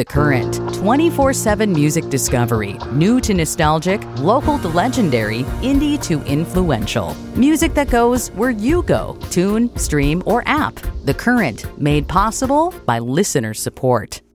The Current, 24/7 music discovery, new to nostalgic, local to legendary, indie to influential. Music that goes where you go, tune, stream, or app. The Current, made possible by listener support.